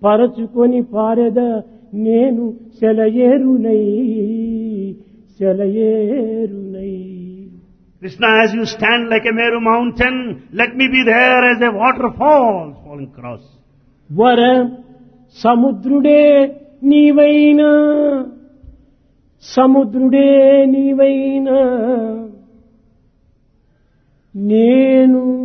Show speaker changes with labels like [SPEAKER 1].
[SPEAKER 1] పరచుకొని పారెద నేను సెలయేరునై సెలయేరునై.
[SPEAKER 2] Krishna, as you stand like a Meru mountain, let me be there as a waterfall falling across.
[SPEAKER 1] వర సముద్రుడే నీవైనా సముద్రుడే నీవైనా నేను